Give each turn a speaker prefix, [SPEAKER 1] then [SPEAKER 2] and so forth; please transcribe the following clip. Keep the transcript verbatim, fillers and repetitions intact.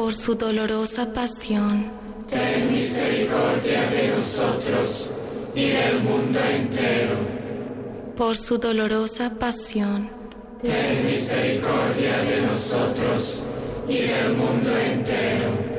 [SPEAKER 1] por su dolorosa pasión,
[SPEAKER 2] ten misericordia de nosotros y del mundo entero.
[SPEAKER 1] por su dolorosa pasión,
[SPEAKER 2] Ten misericordia de nosotros y del mundo entero.